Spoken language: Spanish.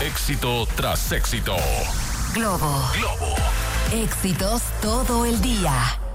Éxito tras éxito. Globo. Éxitos todo el día.